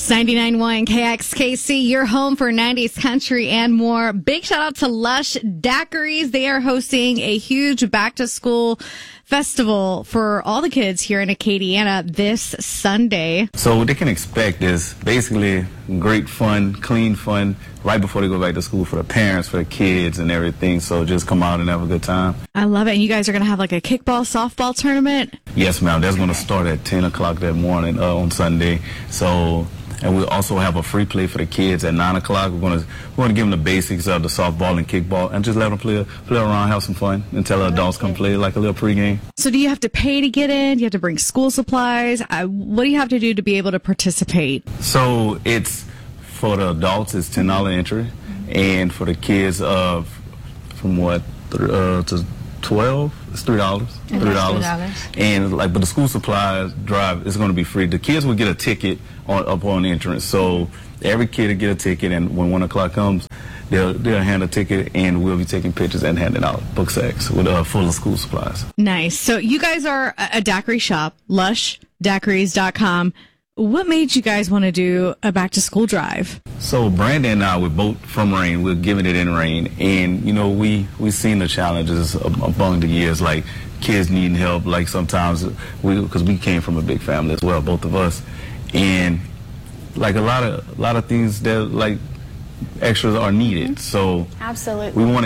It's 99.1 KXKC, your home for 90s country and more. Big shout out to Lush Daiquiris. They are hosting a huge back-to-school festival for all the kids here in Acadiana this Sunday. So what they can expect is basically great fun, clean fun, right before they go back to school for the parents, for the kids and everything. So just come out and have a good time. I love it. And you guys are going to have like a kickball, softball tournament? Yes, ma'am. That's going to start at 10 o'clock that morning on Sunday. So... And we'll also have a free play for the kids at 9 o'clock. We're going to give them the basics of the softball and kickball and just let them play around, have some fun until the adults come play like a little pregame. So do you have to pay to get in? Do you have to bring school supplies? What do you have to do to be able to participate? So it's for the adults, it's $10 entry. And for the kids from what, to 12, it's $3. $3. And but the school supplies drive is going to be free. The kids will get a ticket upon entrance. So every kid will get a ticket, and when 1 o'clock comes, they'll hand a ticket, and we'll be taking pictures and handing out book sacks with full of school supplies. Nice. So you guys are a daiquiri shop, lushdaiquiris.com. What made you guys want to do a back-to-school drive? So Brandon and I, we're both from Rain. We're giving it in Rain. And, you know, we've seen the challenges among the years, like kids needing help, like sometimes, because we came from a big family as well, both of us. And, like, a lot of things that, like, extras are needed. So absolutely, we want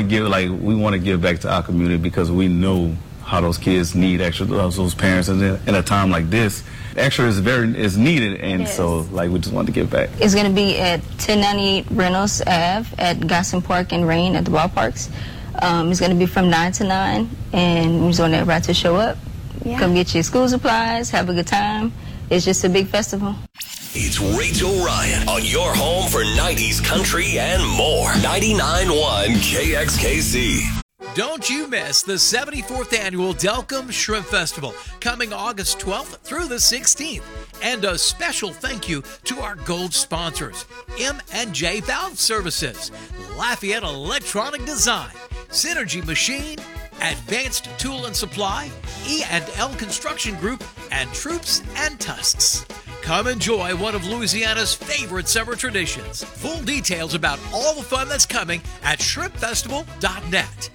to give back to our community because we know how those kids need extra, those parents, and in a time like this, extra is needed, and so we just wanted to give back. It's going to be at 1098 Reynolds Ave at Gosson Park and Rain at the ballparks. It's going to be from 9 to 9, and we just want everybody to show up. Yeah. Come get your school supplies, have a good time. It's just a big festival. It's Rachel Ryan on your home for 90s country and more. 99.1 KXKC. Don't you miss the 74th Annual Delcambre Shrimp Festival, coming August 12th through the 16th. And a special thank you to our gold sponsors, M&J Valve Services, Lafayette Electronic Design, Synergy Machine, Advanced Tool and Supply, E&L Construction Group, and Troops and Tusks. Come enjoy one of Louisiana's favorite summer traditions. Full details about all the fun that's coming at shrimpfestival.net.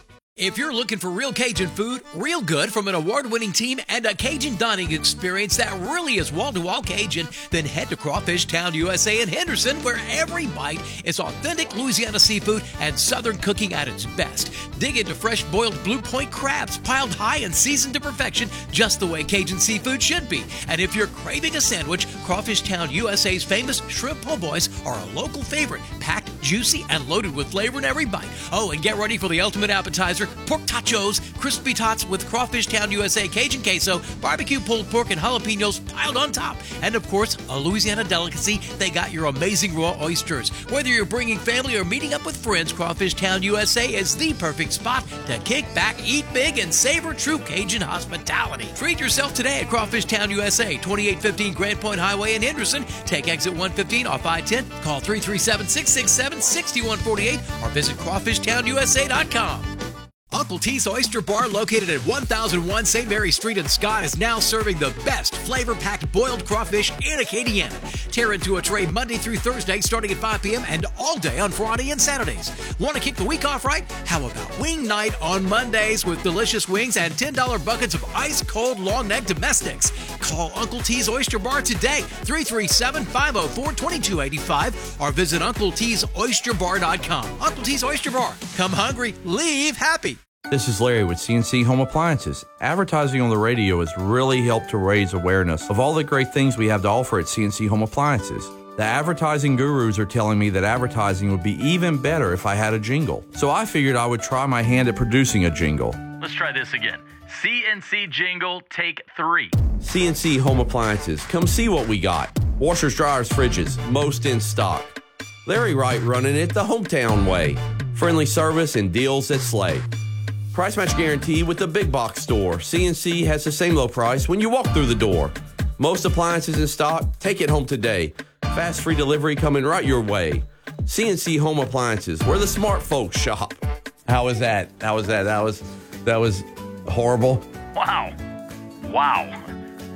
If you're looking for real Cajun food, real good from an award-winning team, and a Cajun dining experience that really is wall-to-wall Cajun, then head to Crawfish Town, USA in Henderson, where every bite is authentic Louisiana seafood and Southern cooking at its best. Dig into fresh boiled Blue Point crabs, piled high and seasoned to perfection, just the way Cajun seafood should be. And if you're craving a sandwich, Crawfish Town, USA's famous shrimp po' boys are a local favorite, packed, juicy, and loaded with flavor in every bite. Oh, and get ready for the ultimate appetizer, pork tachos, crispy tots with Crawfish Town, USA Cajun queso, barbecue pulled pork, and jalapenos piled on top. And of course, a Louisiana delicacy, they got your amazing raw oysters. Whether you're bringing family or meeting up with friends, Crawfish Town, USA is the perfect spot to kick back, eat big, and savor true Cajun hospitality. Treat yourself today at Crawfish Town, USA, 2815 Grand Point Highway in Henderson. Take exit 115 off I-10. Call 337-667-6148 or visit crawfishtownusa.com. Uncle T's Oyster Bar, located at 1001 St. Mary Street in Scott, is now serving the best flavor-packed boiled crawfish in Acadiana. Tear into a tray Monday through Thursday starting at 5 p.m. and all day on Friday and Saturdays. Want to kick the week off right? How about wing night on Mondays with delicious wings and $10 buckets of ice-cold long-neck domestics? Call Uncle T's Oyster Bar today, 337-504-2285, or visit UncleT'sOysterBar.com. Uncle T's Oyster Bar. Come hungry, leave happy. This is Larry with CNC Home Appliances. Advertising on the radio has really helped to raise awareness of all the great things we have to offer at CNC Home Appliances. The advertising gurus are telling me that advertising would be even better if I had a jingle. So I figured I would try my hand at producing a jingle. Let's try this again. CNC jingle, take 3. CNC Home Appliances. Come see what we got. Washers, dryers, fridges, most in stock. Larry Wright running it the hometown way. Friendly service and deals that slay. Price match guarantee with the big box store. CNC has the same low price when you walk through the door. Most appliances in stock. Take it home today. Fast free delivery coming right your way. CNC Home Appliances, where the smart folks shop. How was that? That was horrible. Wow.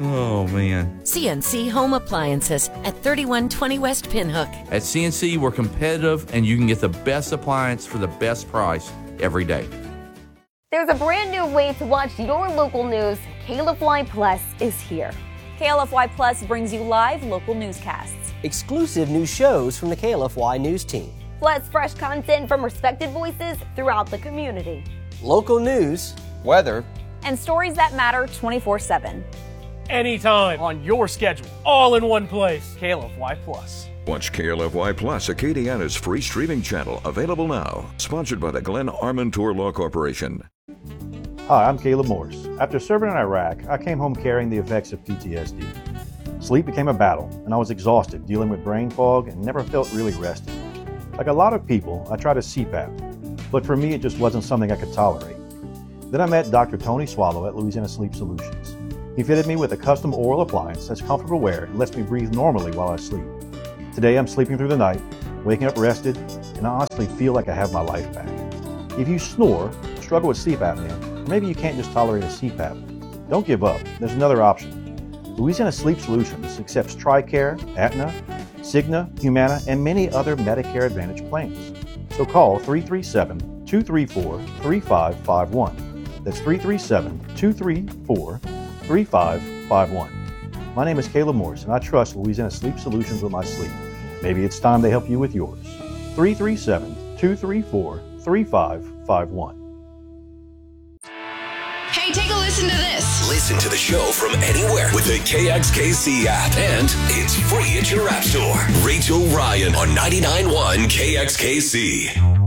Oh, man. CNC Home Appliances at 3120 West Pinhook. At CNC, we're competitive, and you can get the best appliance for the best price every day. There's a brand new way to watch your local news. KLFY Plus is here. KLFY Plus brings you live local newscasts. Exclusive new shows from the KLFY news team. Plus fresh content from respected voices throughout the community. Local news, weather, and stories that matter 24/7. Anytime, on your schedule, all in one place. KLFY Plus. Watch KLFY Plus, Acadiana's free streaming channel, available now. Sponsored by the Glenn Armentour Law Corporation. Hi, I'm Caleb Morris. After serving in Iraq, I came home carrying the effects of PTSD. Sleep became a battle, and I was exhausted dealing with brain fog and never felt really rested. Like a lot of people, I tried a CPAP, but for me it just wasn't something I could tolerate. Then I met Dr. Tony Swallow at Louisiana Sleep Solutions. He fitted me with a custom oral appliance that's comfortable wear and lets me breathe normally while I sleep. Today I'm sleeping through the night, waking up rested, and I honestly feel like I have my life back. If you snore, struggle with sleep apnea, or maybe you can't just tolerate a CPAP, don't give up. There's another option. Louisiana Sleep Solutions accepts TRICARE, Aetna, Cigna, Humana, and many other Medicare Advantage plans. So call 337-234-3551. That's 337-234-3551. My name is Caleb Morris, and I trust Louisiana Sleep Solutions with my sleep. Maybe it's time they help you with yours. 337-234-3551. Hey, take a listen to this. Listen to the show from anywhere with the KXKC app, and it's free at your app store. Rachel Ryan on 99.1 KXKC.